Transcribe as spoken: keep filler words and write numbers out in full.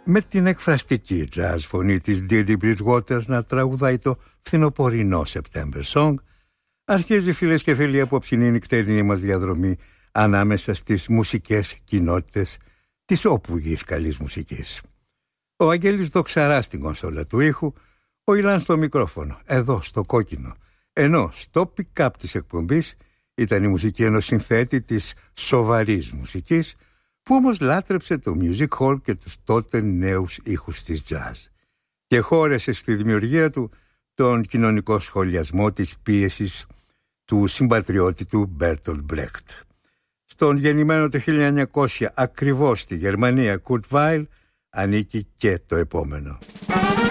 με την εκφραστική jazz φωνή της Didi Bridgewater να τραγουδάει το φθινοπορεινό September Song, αρχίζει, φίλες και φίλοι, απόψινή νυχτερινή μας διαδρομή ανάμεσα στις μουσικές κοινότητες της όπου γης καλής μουσικής. Ο Αγγέλης Δοξαράς στην κονσόλα του ήχου, ο Ηλάν στο μικρόφωνο, εδώ στο κόκκινο, ενώ στο pick-up της εκπομπής ήταν η μουσική ενός συνθέτη της σοβαρής μουσικής, που όμως λάτρεψε το music hall και τους τότε νέους ήχους της jazz και χώρεσε στη δημιουργία του τον κοινωνικό σχολιασμό της πίεσης του συμπατριώτη του Μπέρτολτ Μπρέχτ. Στον γεννημένο το χίλια εννιακόσια ακριβώς στη Γερμανία Kurt Weill ανήκει και το επόμενο.